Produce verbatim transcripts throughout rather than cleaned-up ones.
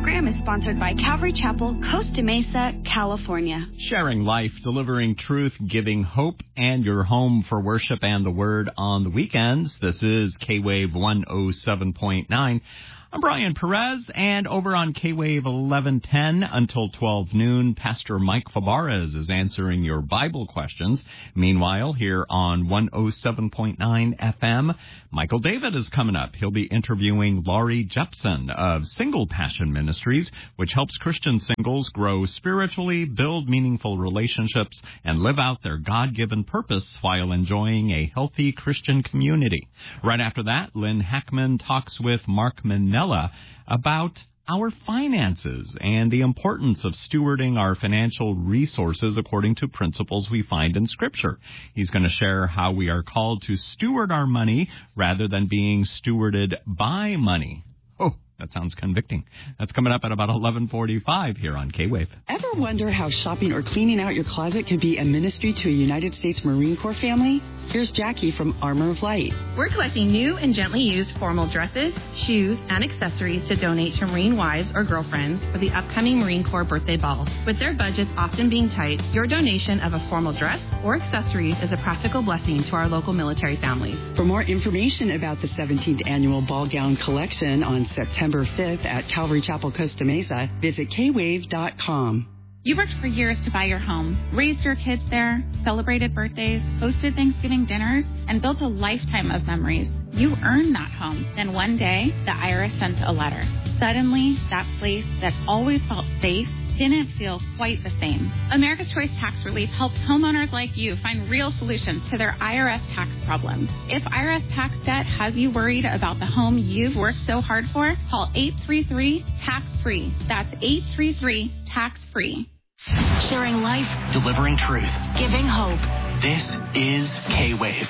program is sponsored by Calvary Chapel, Costa Mesa, California. Sharing life, delivering truth, giving hope, and your home for worship and the Word on the weekends. This is K-Wave one oh seven point nine. I'm Brian Perez, and over on K-Wave eleven ten until twelve noon, Pastor Mike Fabarez is answering your Bible questions. Meanwhile, here on one oh seven point nine F M, Michael David is coming up. He'll be interviewing Laurie Jepson of Single Passion Ministries, which helps Christian singles grow spiritually, build meaningful relationships, and live out their God-given purpose while enjoying a healthy Christian community. Right after that, Lynn Hackman talks with Mark Minnella about our finances and the importance of stewarding our financial resources according to principles we find in Scripture. He's going to share how we are called to steward our money rather than being stewarded by money. Oh, that sounds convicting. That's coming up at about eleven forty-five here on K-Wave. Ever wonder how shopping or cleaning out your closet can be a ministry to a United States Marine Corps family? Here's Jackie from Armor of Light. We're collecting new and gently used formal dresses, shoes, and accessories to donate to Marine wives or girlfriends for the upcoming Marine Corps birthday ball. With their budgets often being tight, your donation of a formal dress or accessories is a practical blessing to our local military families. For more information about the seventeenth Annual Ball Gown Collection on September fifth at Calvary Chapel, Costa Mesa, visit K wave dot com. You worked for years to buy your home, raised your kids there, celebrated birthdays, hosted Thanksgiving dinners, and built a lifetime of memories. You earned that home. Then one day, the I R S sent a letter. Suddenly, that place that always felt safe didn't feel quite the same. America's Choice Tax Relief helps homeowners like you find real solutions to their I R S tax problems. If I R S tax debt has you worried about the home you've worked so hard for, call eight three three, tax free. That's eight three three, tax free. Sharing life, delivering truth, giving hope. This is K-Wave.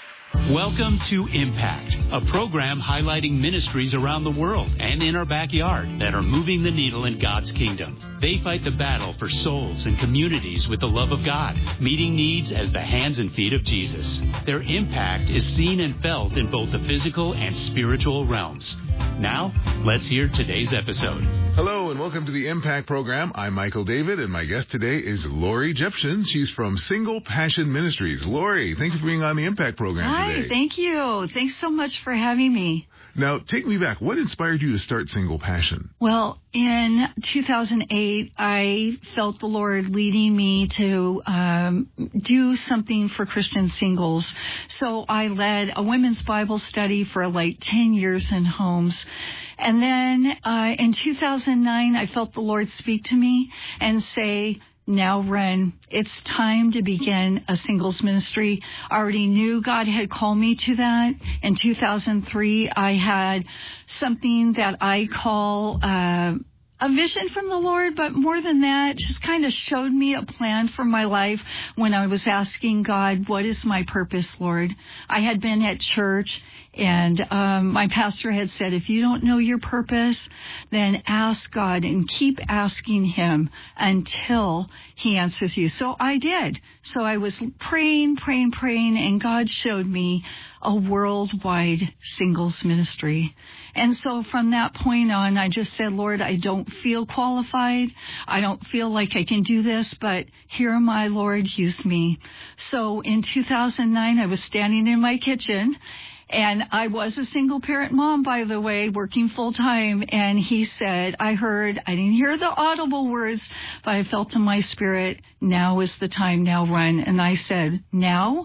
Welcome to Impact, a program highlighting ministries around the world and in our backyard that are moving the needle in God's kingdom. They fight the battle for souls and communities with the love of God, meeting needs as the hands and feet of Jesus. Their impact is seen and felt in both the physical and spiritual realms. Now, let's hear today's episode. Hello and welcome to the Impact Program. I'm Michael David, and my guest today is Laurie Jepson. She's from Single Passion Ministries. Laurie, thank you for being on the Impact Program Hi, today. Thank you. Thanks so much for having me. Now, take me back. What inspired you to start Single Passion? Well, in two thousand eight, I felt the Lord leading me to um, do something for Christian singles. So I led a women's Bible study for like ten years in homes. And then uh, in two thousand nine, I felt the Lord speak to me and say, now run. It's time to begin a singles ministry. I already knew God had called me to that. In two thousand three, I had something that I call uh, a vision from the Lord, but more than that, just kind of showed me a plan for my life when I was asking God, what is my purpose, Lord? I had been at church, and um, my pastor had said, if you don't know your purpose, then ask God and keep asking him until he answers you. So I did. So I was praying, praying, praying, and God showed me a worldwide singles ministry. And so from that point on, I just said, Lord, I don't feel qualified. I don't feel like I can do this, but here am I, Lord, use me. So in two thousand nine, I was standing in my kitchen, and I was a single parent mom, by the way, working full time. And he said, I heard, I didn't hear the audible words, but I felt in my spirit, now is the time, now run. And I said, now?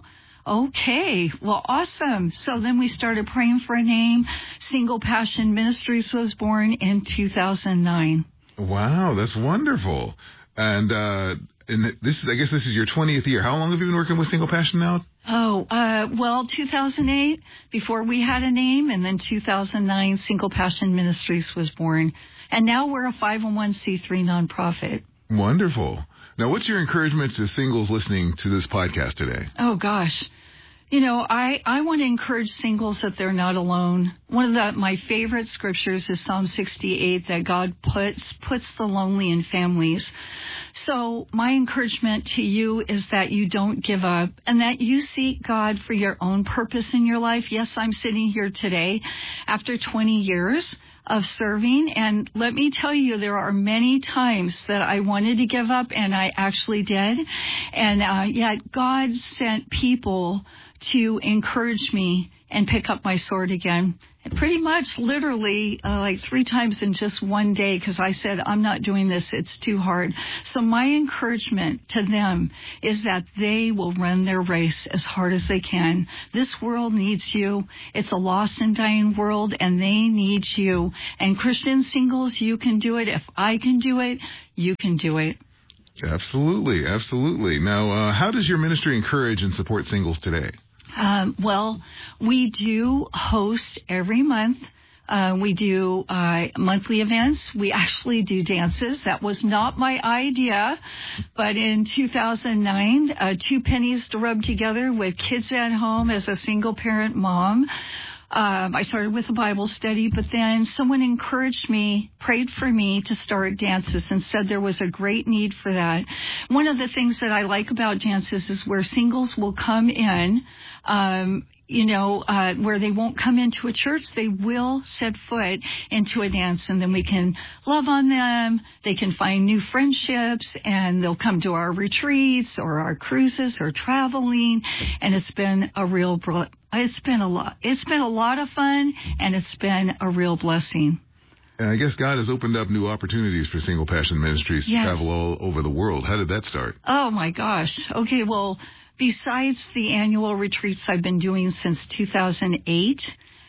Okay, well, awesome. So then we started praying for a name. Single Passion Ministries was born in two thousand nine. Wow, that's wonderful. And, uh, and this is, I guess this is your twentieth year. How long have you been working with Single Passion now? Oh, uh, well, two thousand eight, before we had a name, and then two thousand nine, Single Passion Ministries was born. And now we're a five oh one c three nonprofit. Wonderful. Now, what's your encouragement to singles listening to this podcast today? Oh, gosh. You know, I, I want to encourage singles that they're not alone. One of the, my favorite scriptures is Psalm sixty-eight, that God puts puts the lonely in families. So my encouragement to you is that you don't give up and that you seek God for your own purpose in your life. Yes, I'm sitting here today after twenty years of serving, and let me tell you, there are many times that I wanted to give up, and I actually did. And uh, yet God sent people to encourage me and pick up my sword again. Pretty much literally uh, like three times in just one day, because I said, I'm not doing this. It's too hard. So my encouragement to them is that they will run their race as hard as they can. This world needs you. It's a lost and dying world, and they need you. And Christian singles, you can do it. If I can do it, you can do it. Absolutely. Absolutely. Now, uh, how does your ministry encourage and support singles today? Um, well, we do host every month. Uh, we do uh, monthly events. We actually do dances. That was not my idea, but in two thousand nine, uh, two pennies to rub together with kids at home as a single parent mom. Um, I started with a Bible study, but then someone encouraged me, prayed for me to start dances and said there was a great need for that. One of the things that I like about dances is where singles will come in, um, you know, uh, where they won't come into a church, they will set foot into a dance, and then we can love on them. They can find new friendships, and they'll come to our retreats or our cruises or traveling, and it's been a real, it's been a lot, it's been a lot of fun, and it's been a real blessing. And I guess God has opened up new opportunities for Single Passion Ministries to yes. travel all over the world. How did that start? Oh, my gosh. Okay, well, besides the annual retreats I've been doing since two thousand eight,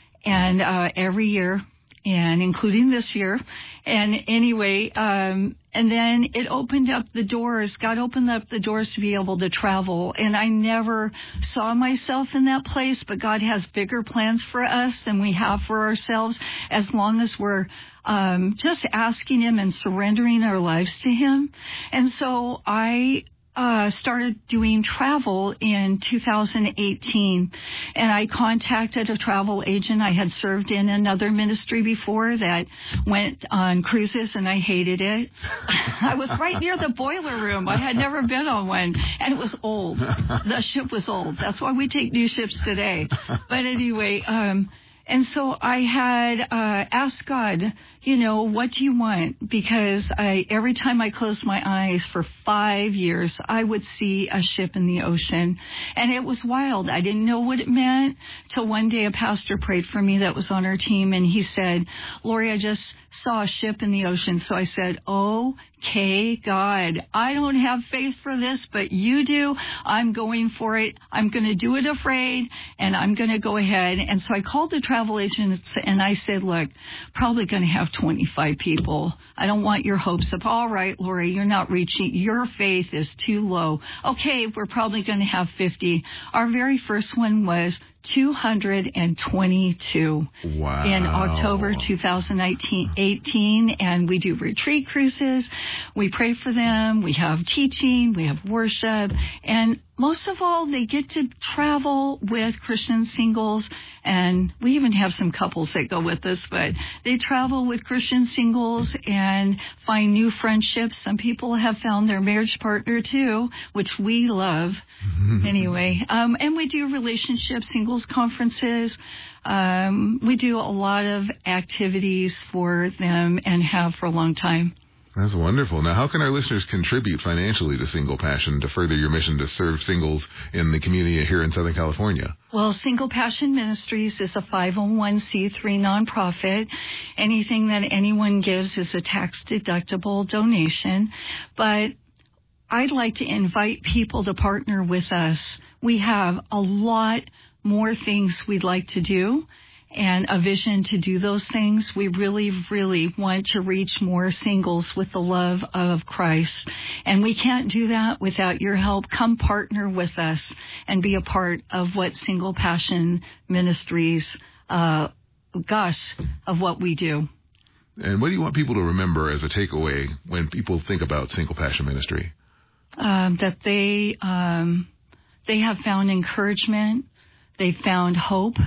and uh, every year, and including this year, and anyway, um, and then it opened up the doors. God opened up the doors to be able to travel, and I never saw myself in that place, but God has bigger plans for us than we have for ourselves, as long as we're um, just asking Him and surrendering our lives to Him. And so I Uh, started doing travel in two thousand eighteen, and I contacted a travel agent. I had served in another ministry before that went on cruises, and I hated it. I was right near the boiler room. I had never been on one, and it was old. The ship was old. That's why we take new ships today. But anyway, um, and so I had uh, asked God, you know, what do you want? Because I, every time I closed my eyes for five years, I would see a ship in the ocean. And it was wild. I didn't know what it meant till one day a pastor prayed for me that was on our team. And he said, Lori, I just saw a ship in the ocean. So I said, okay, God, I don't have faith for this, but you do. I'm going for it. I'm going to do it afraid, and I'm going to go ahead. And so I called the travel agent, and I said, look, probably going to have twenty-five people. I don't want your hopes up. All right, Lori, you're not reaching. Your faith is too low. Okay, we're probably going to have fifty. Our very first one was two hundred twenty-two wow. in October two thousand eighteen, and we do retreat cruises. We pray for them. We have teaching. We have worship. And most of all, they get to travel with Christian singles, and we even have some couples that go with us, but they travel with Christian singles and find new friendships. Some people have found their marriage partner, too, which we love. Anyway, um, and we do relationship singles conferences. Um, we do a lot of activities for them and have for a long time. That's wonderful. Now, how can our listeners contribute financially to Single Passion to further your mission to serve singles in the community here in Southern California? Well, Single Passion Ministries is a five oh one c three nonprofit. Anything that anyone gives is a tax-deductible donation. But I'd like to invite people to partner with us. We have a lot more things we'd like to do, and a vision to do those things. We really, really want to reach more singles with the love of Christ. And we can't do that without your help. Come partner with us and be a part of what Single Passion Ministries, uh, gosh, of what we do. And what do you want people to remember as a takeaway when people think about Single Passion Ministry? Um, that they, um, they have found encouragement. They found hope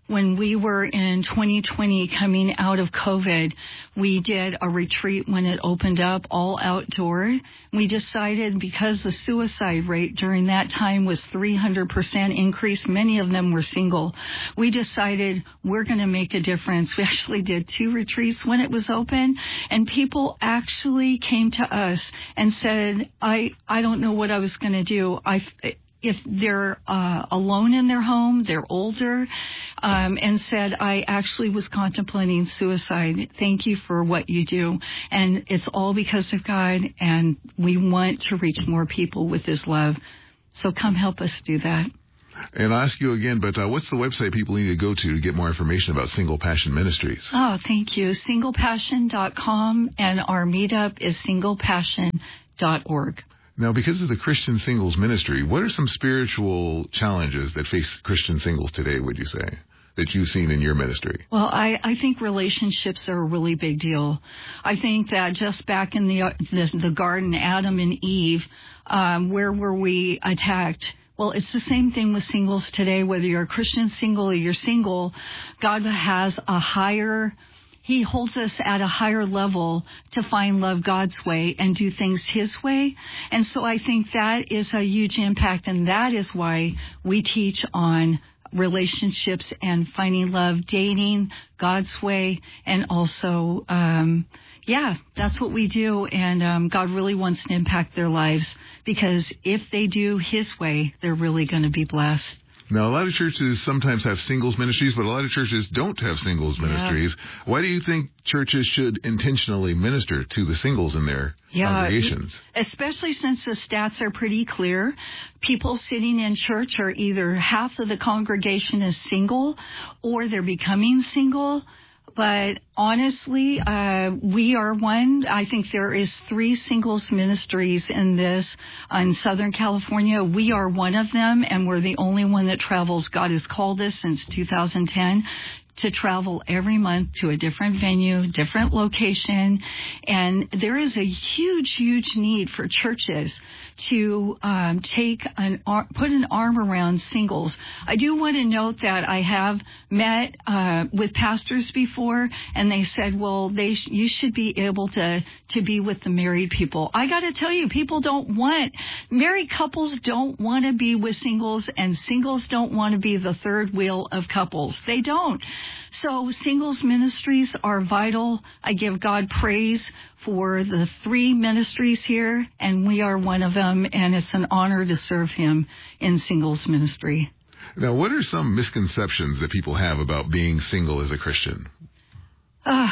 when we were in twenty twenty coming out of COVID, we did a retreat when it opened up, all outdoor. We decided because the suicide rate during that time was three hundred percent increase, many of them were single. We decided we're going to make a difference. We actually did two retreats when it was open, and people actually came to us and said, I, I don't know what I was going to do. I, if they're uh, alone in their home, they're older, um, and said, I actually was contemplating suicide. Thank you for what you do. And it's all because of God, and we want to reach more people with His love. So come help us do that. And I'll ask you again, but uh, what's the website people need to go to to get more information about Single Passion Ministries? Oh, thank you. single passion dot com, and our meetup is single passion dot org. Now, because of the Christian Singles Ministry, what are some spiritual challenges that face Christian singles today, would you say, that you've seen in your ministry? Well, I, I think relationships are a really big deal. I think that just back in the the, the garden, Adam and Eve, um, where were we attacked? Well, it's the same thing with singles today. Whether you're a Christian single or you're single, God has a higher... He holds us at a higher level to find love God's way and do things His way. And so I think that is a huge impact, and that is why we teach on relationships and finding love, dating God's way, and also, um, yeah, that's what we do. And um, God really wants to impact their lives, because if they do His way, they're really going to be blessed. Now, a lot of churches sometimes have singles ministries, but a lot of churches don't have singles yeah. ministries. Why do you think churches should intentionally minister to the singles in their yeah, congregations? Especially since the stats are pretty clear. People sitting in church are either half of the congregation is single or they're becoming single. But honestly, uh, we are one. I think there is three singles ministries in this, uh, in Southern California. We are one of them, and we're the only one that travels. God has called us since two thousand ten to travel every month to a different venue, different location. And there is a huge, huge need for churches to um, take an ar- put an arm around singles. I do want to note that I have met uh, with pastors before, and they said, well, they sh- you should be able to, to be with the married people. I got to tell you, people don't want, married couples don't want to be with singles, and singles don't want to be the third wheel of couples. They don't. So singles ministries are vital. I give God praise for the three ministries here, and we are one of them, and it's an honor to serve Him in singles ministry. Now, what are some misconceptions that people have about being single as a Christian? Uh,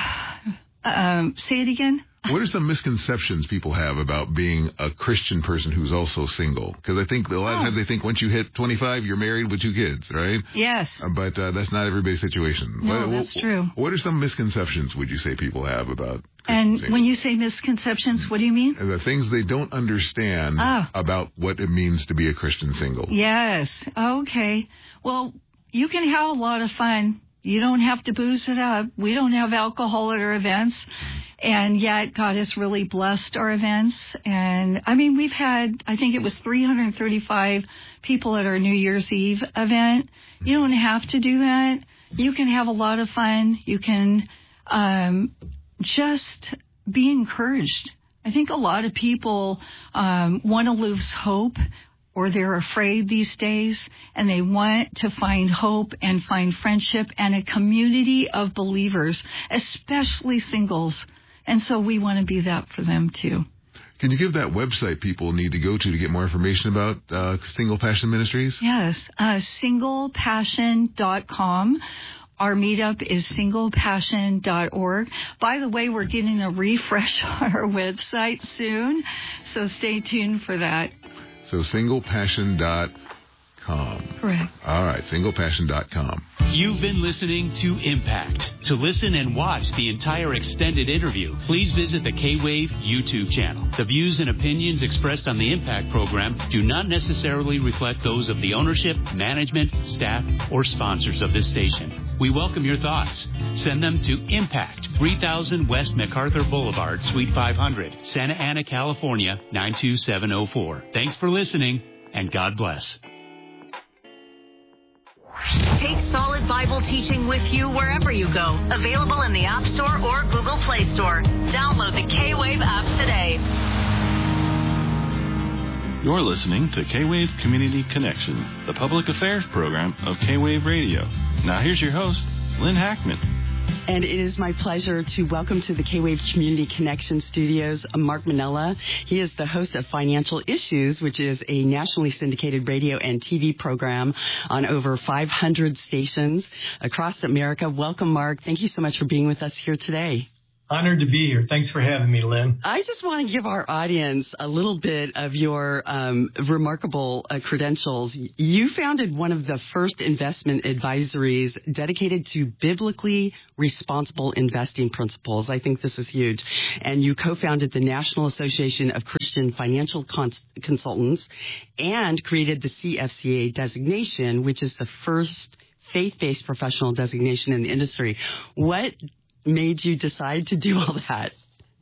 um, say it again. What are some misconceptions people have about being a Christian person who's also single? Because I think a lot of times they think once you hit twenty-five, you're married with two kids, right? Yes. Uh, but uh, that's not everybody's situation. No, what, that's what, true. What are some misconceptions, would you say, people have about Christian And singles? when you say misconceptions, what do you mean? The things they don't understand oh. about what it means to be a Christian single. Yes. Okay. Well, you can have a lot of fun. You don't have to booze it up. We don't have alcohol at our events. And yet God has really blessed our events. And I mean, we've had, I think it was three hundred thirty-five people at our New Year's Eve event. You don't have to do that. You can have a lot of fun. You can um, just be encouraged. I think a lot of people um, want to lose hope, or they're afraid these days, and they want to find hope and find friendship and a community of believers, especially singles. And so we want to be that for them too. Can you give that website people need to go to to get more information about uh, Single Passion Ministries? Yes, uh, single passion dot com. Our meetup is single passion dot org. By the way, we're getting a refresh on our website soon, so stay tuned for that. So single passion dot com. Correct. All right, single passion dot com. You've been listening to Impact. To listen and watch the entire extended interview, please visit the K-Wave YouTube channel. The views and opinions expressed on the Impact program do not necessarily reflect those of the ownership, management, staff, or sponsors of this station. We welcome your thoughts. Send them to Impact, three thousand West MacArthur Boulevard, Suite five hundred, Santa Ana, California, nine two seven oh four. Thanks for listening, and God bless. Take solid Bible teaching with you wherever you go. Available in the App Store or Google Play Store. Download the K-Wave app today. You're listening to K-Wave Community Connection, the public affairs program of K-Wave Radio. Now here's your host, Lynn Hackman. And it is my pleasure to welcome to the K-Wave Community Connection Studios, Mark Manella. He is the host of Financial Issues, which is a nationally syndicated radio and T V program on over five hundred stations across America. Welcome, Mark. Thank you so much for being with us here today. Honored to be here. Thanks for having me, Lynn. I just want to give our audience a little bit of your um, remarkable uh, credentials. You founded one of the first investment advisories dedicated to biblically responsible investing principles. I think this is huge. And you co-founded the National Association of Christian Financial Cons- Consultants and created the C F C A designation, which is the first faith-based professional designation in the industry. What made you decide to do all that?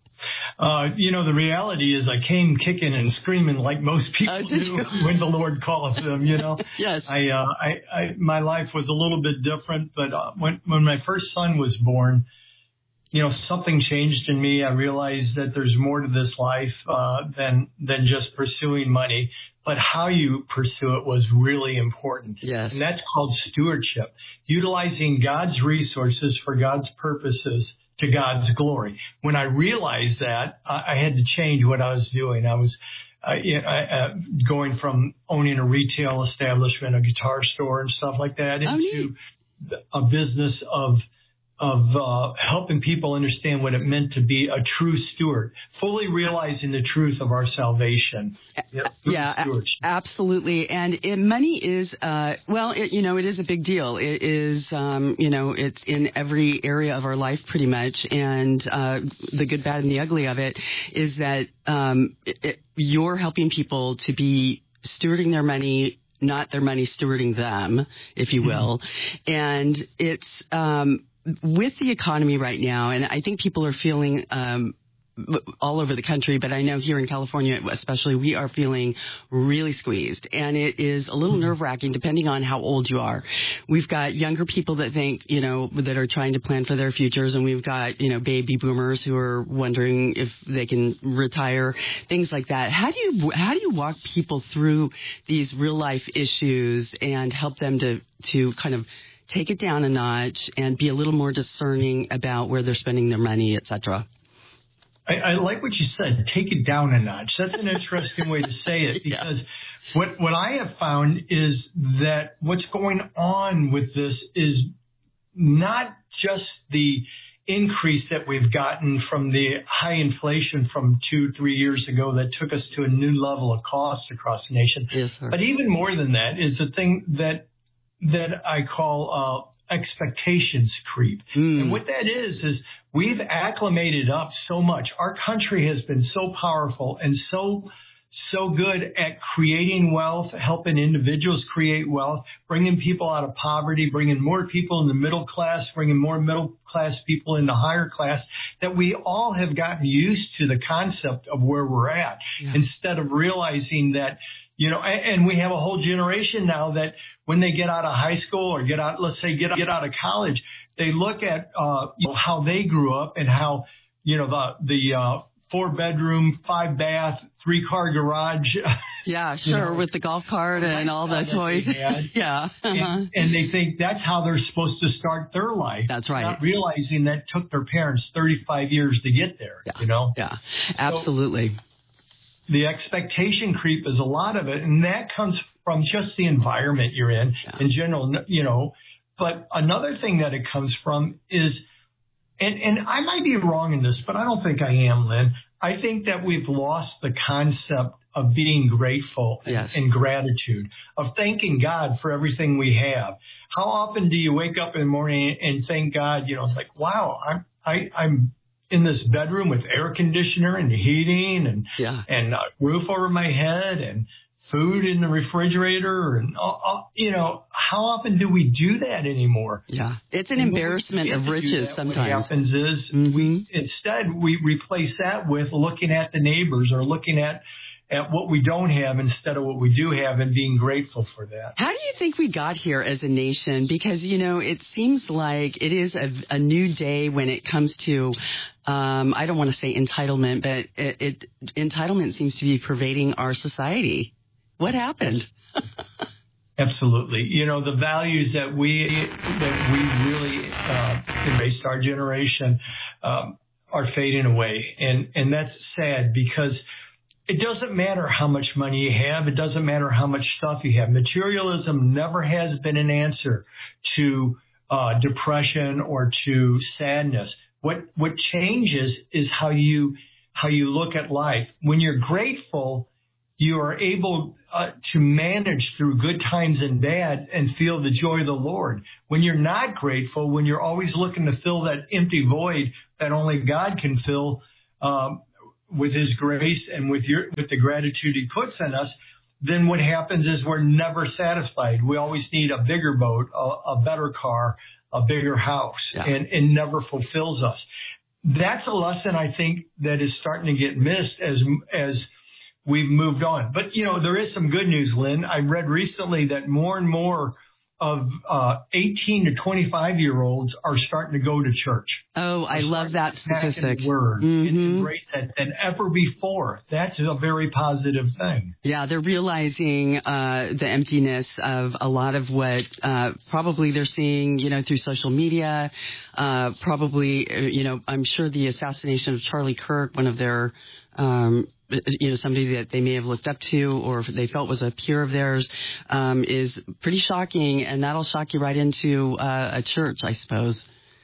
Uh, you know, the reality is I came kicking and screaming like most people uh, do when the Lord calleth them, you know. Yes. I, uh, I, I, my life was a little bit different, but uh, when, when my first son was born, you know, something changed in me. I realized that there's more to this life uh, than than just pursuing money, but how you pursue it was really important. Yes. And that's called stewardship, utilizing God's resources for God's purposes to God's glory. When I realized that, I, I had to change what I was doing. I was uh, you know, uh, going from owning a retail establishment, a guitar store and stuff like that, into a business of of uh, helping people understand what it meant to be a true steward, fully realizing the truth of our salvation. Yeah, yeah, absolutely. And it, money is, uh, well, it, you know, it is a big deal. It is, um, you know, it's in every area of our life pretty much. And uh, the good, bad, and the ugly of it is that um, it, it, you're helping people to be stewarding their money, not their money stewarding them, if you will. And it's... Um, with the economy right now, and I think people are feeling um, all over the country, but I know here in California especially, we are feeling really squeezed. And it is a little nerve-wracking depending on how old you are. We've got younger people that think, you know, that are trying to plan for their futures, and we've got, you know, baby boomers who are wondering if they can retire, things like that. How do you how do you walk people through these real-life issues and help them to to kind of take it down a notch and be a little more discerning about where they're spending their money, et cetera? I, I like what you said, take it down a notch. That's an interesting way to say it, because yeah. what, what I have found is that what's going on with this is not just the increase that we've gotten from the high inflation from two, three years ago that took us to a new level of cost across the nation. Yes, sir. But even more than that is the thing that that I call uh, expectations creep. Mm. And what that is, is we've acclimated up so much. Our country has been so powerful and so, so good at creating wealth, helping individuals create wealth, bringing people out of poverty, bringing more people in the middle class, bringing more middle class people into higher class, that we all have gotten used to the concept of where we're at, yeah. instead of realizing that, you know, and we have a whole generation now that when they get out of high school or get out, let's say get, get out of college, they look at uh, you know, how they grew up and how, you know, the, the uh, four bedroom, five bath, three car garage. Yeah, sure. You know, with the golf cart and all the toys. yeah. Uh-huh. And, and they think that's how they're supposed to start their life. That's right. Not realizing that took their parents thirty-five years to get there, yeah. you know? Yeah, absolutely. So, the expectation creep is a lot of it, and that comes from just the environment you're in yeah. in general, you know. But another thing that it comes from is, and, and I might be wrong in this, but I don't think I am, Lynn. I think that we've lost the concept of being grateful yes. and gratitude, of thanking God for everything we have. How often do you wake up in the morning and thank God? You know, it's like, wow, I'm I, I'm in this bedroom with air conditioner and heating and yeah. and a roof over my head and food in the refrigerator, and uh, you know, how often do we do that anymore? Yeah, it's an and embarrassment of riches. Sometimes what happens is mm-hmm. we instead we replace that with looking at the neighbors or looking at at what we don't have instead of what we do have and being grateful for that. How do you think we got here as a nation? Because, you know, it seems like it is a, a new day when it comes to, um, I don't want to say entitlement, but it, it entitlement seems to be pervading our society. What happened? Absolutely. You know, the values that we that we really uh, embraced, our generation, um, are fading away. And, and that's sad because it doesn't matter how much money you have. It doesn't matter how much stuff you have. Materialism never has been an answer to uh, depression or to sadness. What what changes is how you how you look at life. When you're grateful, you are able uh, to manage through good times and bad and feel the joy of the Lord. When you're not grateful, when you're always looking to fill that empty void that only God can fill, um, with his grace and with your with the gratitude he puts in us, then what happens is we're never satisfied. We always need a bigger boat, a, a better car, a bigger house, yeah. and it never fulfills us. That's a lesson I think that is starting to get missed as as we've moved on. But, you know, there is some good news, Lynn. I read recently that more and more of uh, eighteen to twenty-five-year-olds are starting to go to church. Oh, I love that statistic. Word mm-hmm. and embrace that than ever before. That's a very positive thing. Yeah, they're realizing uh, the emptiness of a lot of what uh, probably they're seeing, you know, through social media. Uh, probably, you know, I'm sure the assassination of Charlie Kirk, one of their um you know, somebody that they may have looked up to or they felt was a peer of theirs, um, is pretty shocking, and that'll shock you right into uh, a church, I suppose.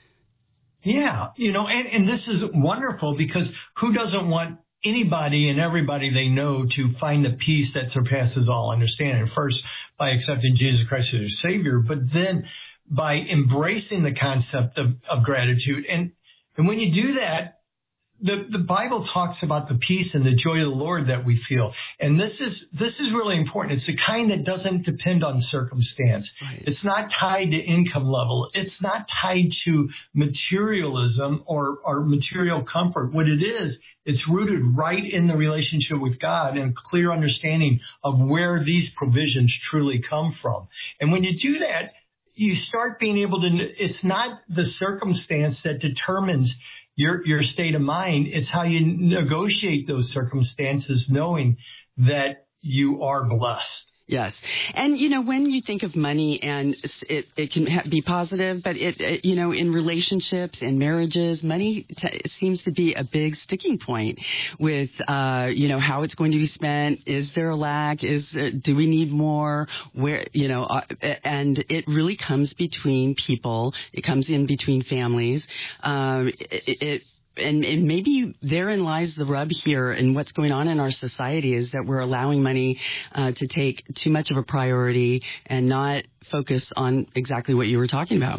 Yeah, you know, and, and this is wonderful because who doesn't want anybody and everybody they know to find the peace that surpasses all understanding? First, by accepting Jesus Christ as their Savior, but then by embracing the concept of, of gratitude. And, and when you do that, The, the Bible talks about the peace and the joy of the Lord that we feel. And this is, this is really important. It's the kind that doesn't depend on circumstance. Right. It's not tied to income level. It's not tied to materialism or, or material comfort. What it is, it's rooted right in the relationship with God and clear understanding of where these provisions truly come from. And when you do that, you start being able to, it's not the circumstance that determines Your your state of mind. It's how you negotiate those circumstances, knowing that you are blessed. Yes. And, you know, when you think of money, and it, it can ha- be positive, but it, it, you know, in relationships and marriages, money t- seems to be a big sticking point with, uh, you know, how it's going to be spent. Is there a lack? Is uh, do we need more? Where, you know, uh, and it really comes between people. It comes in between families. Um, it, it And, and maybe therein lies the rub here, and what's going on in our society is that we're allowing money uh, to take too much of a priority and not focus on exactly what you were talking about.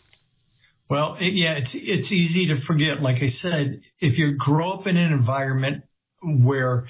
Well, it, yeah, it's it's easy to forget. Like I said, if you grow up in an environment where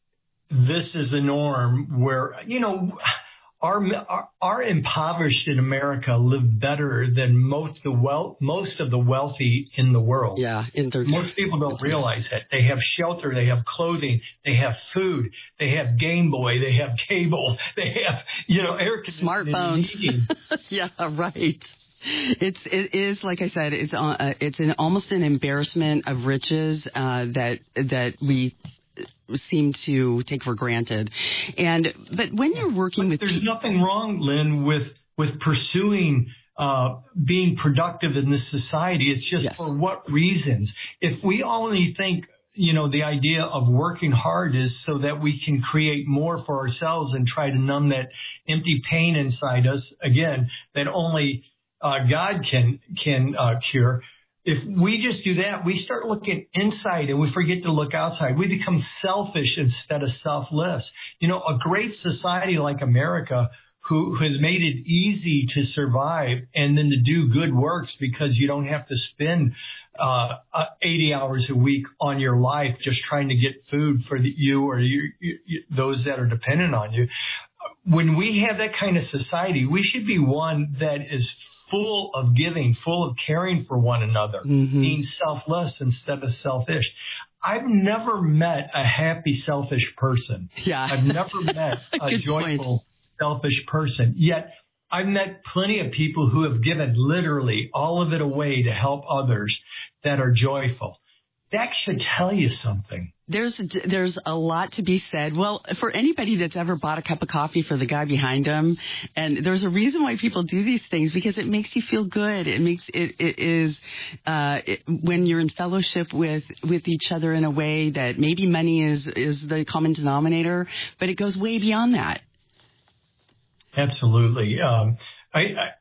this is the norm, where, you know, Our, our our impoverished in America live better than most the well most of the wealthy in the world. Yeah, in their most people don't realize that they have shelter, they have clothing, they have food, they have Game Boy, they have cable, they have, you know, air conditioning, smartphones. Yeah, right. It's it is like I said, it's uh, it's an almost an embarrassment of riches uh, that that we seem to take for granted. And but when you're working but with there's people, nothing wrong, Lynn, with with pursuing uh being productive in this society. It's just yes. for what reasons? If we only think, you know, the idea of working hard is so that we can create more for ourselves and try to numb that empty pain inside us, again, that only uh God can can uh cure. If we just do that, we start looking inside and we forget to look outside. We become selfish instead of selfless. You know, a great society like America who has made it easy to survive and then to do good works because you don't have to spend uh, eighty hours a week on your life just trying to get food for the, you or you, you, those that are dependent on you. When we have that kind of society, we should be one that is full of giving, full of caring for one another, mm-hmm. being selfless instead of selfish. I've never met a happy, selfish person. Yeah. I've never met a joyful, point. selfish person. Yet I've met plenty of people who have given literally all of it away to help others that are joyful. That should tell you something. There's there's a lot to be said. Well, for anybody that's ever bought a cup of coffee for the guy behind him, and there's a reason why people do these things, because it makes you feel good. It makes it it is uh, it, when you're in fellowship with with each other in a way that maybe money is is the common denominator, but it goes way beyond that. Absolutely. Um, I, I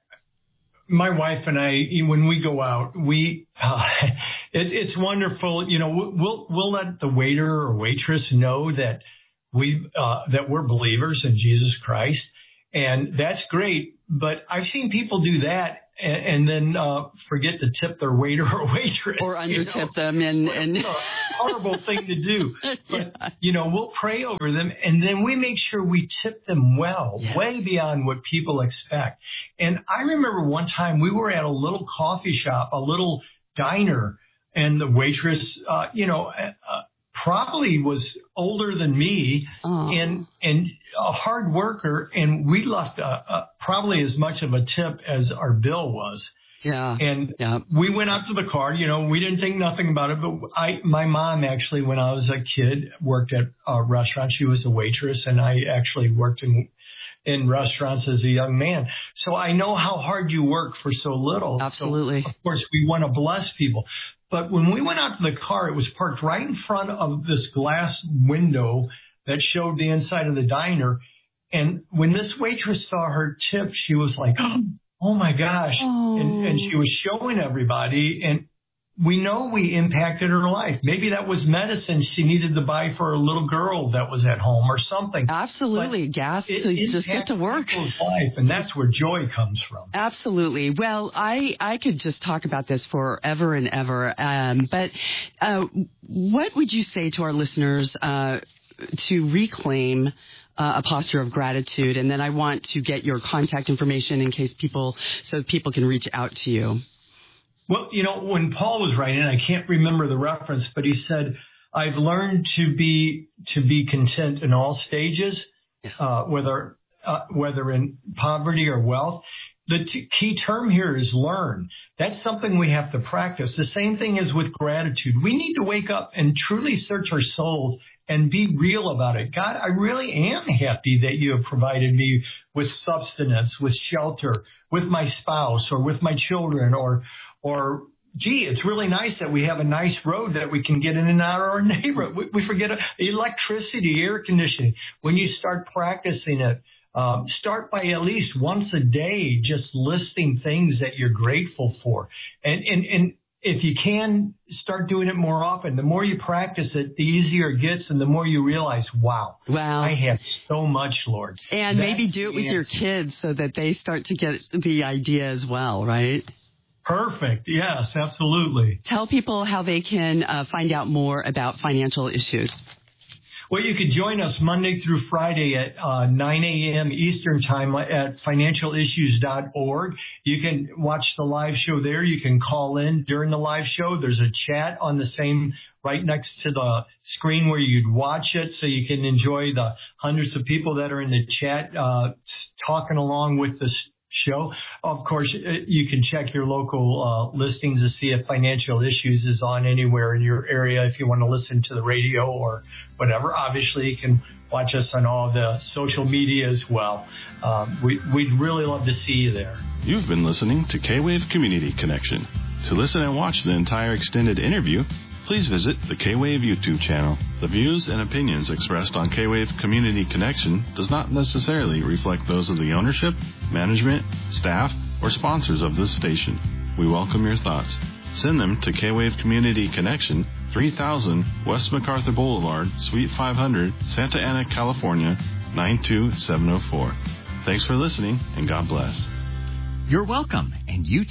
My wife and I, when we go out, we uh, it, it's wonderful. You know, we'll we'll let the waiter or waitress know that we uh, that we're believers in Jesus Christ, and that's great. But I've seen people do that and, and then uh, forget to tip their waiter or waitress, or under tip you know? them, and and it's a horrible thing to do. But yeah. you know, we'll pray over them, and then we make sure we tip them well, yeah. way beyond what people expect. And I remember one time we were at a little coffee shop, a little diner, and the waitress, uh, you know, uh, probably was older than me, oh. and and a hard worker, and we left a, a, probably as much of a tip as our bill was. Yeah. And yeah. we went out to the car, you know, we didn't think nothing about it, but I, my mom actually, when I was a kid, worked at a restaurant. She was a waitress, and I actually worked in, in restaurants as a young man. So I know how hard you work for so little. Absolutely. So, of course, we want to bless people. But when we went out to the car, it was parked right in front of this glass window that showed the inside of the diner. And when this waitress saw her tip, she was like, oh, my gosh. Oh. And, and she was showing everybody. And we know we impacted her life. Maybe that was medicine she needed to buy for a little girl that was at home or something. Absolutely. But Gas it, to it just get to work. People's life, and that's where joy comes from. Absolutely. Well, I, I could just talk about this forever and ever. Um, but uh, what would you say to our listeners uh, to reclaim Uh, a posture of gratitude? And then I want to get your contact information in case people, so people can reach out to you. Well, you know, when Paul was writing, I can't remember the reference, but he said, I've learned to be, to be content in all stages, uh, whether, uh, whether in poverty or wealth. The t- key term here is learn. That's something we have to practice. The same thing is with gratitude. We need to wake up and truly search our souls and be real about it. God, I really am happy that you have provided me with subsistence, with shelter, with my spouse or with my children, or, or, gee, it's really nice that we have a nice road that we can get in and out of our neighborhood. We, we forget electricity, air conditioning. When you start practicing it, Um, start by at least once a day just listing things that you're grateful for. And, and, and if you can, start doing it more often. The more you practice it, the easier it gets, and the more you realize, wow, wow. I have so much, Lord. And That's maybe do it with answer. your kids so that they start to get the idea as well, right? Perfect. Yes, absolutely. Tell people how they can uh, find out more about financial issues. Well, you could join us Monday through Friday at uh, nine a.m. Eastern Time at financial issues dot org. You can watch the live show there. You can call in during the live show. There's a chat on the same right next to the screen where you'd watch it, so you can enjoy the hundreds of people that are in the chat uh, talking along with the show. Of course, you can check your local uh, listings to see if Financial Issues is on anywhere in your area if you want to listen to the radio or whatever. Obviously, you can watch us on all the social media as well. Um, we, we'd really love to see you there. You've been listening to K-Wave Community Connection. To listen and watch the entire extended interview, please visit the K-Wave YouTube channel. The views and opinions expressed on K-Wave Community Connection does not necessarily reflect those of the ownership, management, staff, or sponsors of this station. We welcome your thoughts. Send them to K-Wave Community Connection, three thousand West MacArthur Boulevard, Suite five hundred, Santa Ana, California, nine two seven oh four. Thanks for listening, and God bless. You're welcome, and you too.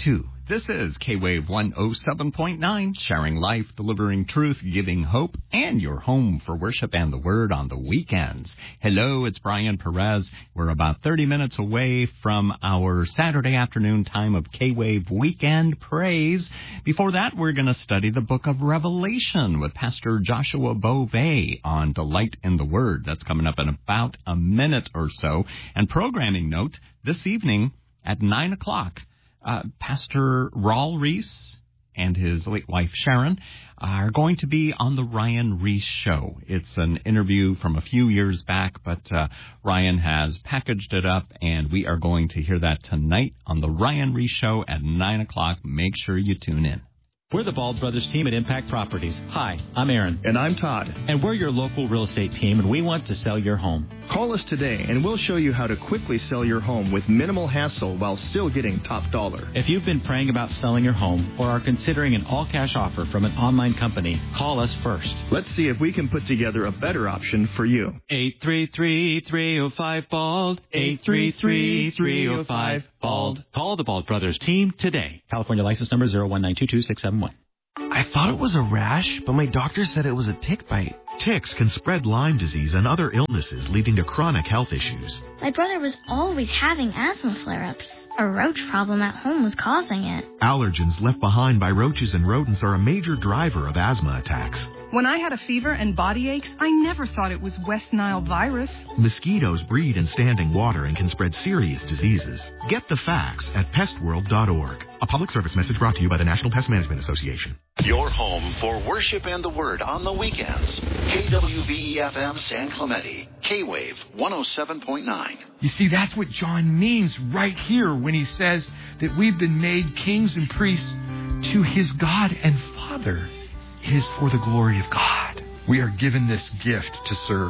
This is K-Wave one oh seven point nine, sharing life, delivering truth, giving hope, and your home for worship and the Word on the weekends. Hello, it's Brian Perez. We're about thirty minutes away from our Saturday afternoon time of K-Wave Weekend Praise. Before that, we're going to study the book of Revelation with Pastor Joshua Beauvais on Delight in the Word. That's coming up in about a minute or so. And programming note, this evening at nine o'clock, Uh, Pastor Raul Reese and his late wife Sharon are going to be on the Ryan Reese Show. It's an interview from a few years back, but uh, Ryan has packaged it up, and we are going to hear that tonight on the Ryan Reese Show at nine o'clock. Make sure you tune in. We're the Bald Brothers team at Impact Properties. Hi, I'm Aaron. And I'm Todd. And we're your local real estate team, and we want to sell your home. Call us today, and we'll show you how to quickly sell your home with minimal hassle while still getting top dollar. If you've been praying about selling your home or are considering an all-cash offer from an online company, call us first. Let's see if we can put together a better option for you. eight three three, three oh five, B A L D. eight three three, three oh five, B A L D. Call the Bald Brothers team today. California license number zero one nine two two six seven one. I thought it was a rash, but my doctor said it was a tick bite. Ticks can spread Lyme disease and other illnesses, leading to chronic health issues. My brother was always having asthma flare-ups. A roach problem at home was causing it. Allergens left behind by roaches and rodents are a major driver of asthma attacks. When I had a fever and body aches, I never thought it was West Nile virus. Mosquitoes breed in standing water and can spread serious diseases. Get the facts at pest world dot org. A public service message brought to you by the National Pest Management Association. Your home for worship and the Word on the weekends. K W V E F M San Clemente. K-Wave one oh seven point nine. You see, that's what John means right here when he says that we've been made kings and priests to his God and Father. It is for the glory of God. We are given this gift to serve.